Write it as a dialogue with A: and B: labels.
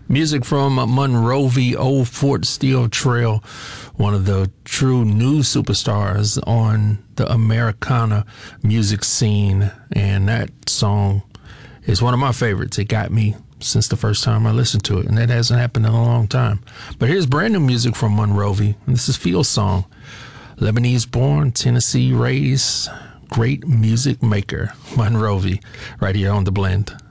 A: Music from Monrovia, Old Fort Steel Trail, one of the true new superstars on the Americana music scene. And that song is one of my favorites. It got me since the first time I listened to it, and that hasn't happened in a long time. But here's brand new music from Monrovia, and this is Field's song. Lebanese born, Tennessee raised, great music maker, Monrovia, right here on The Blend.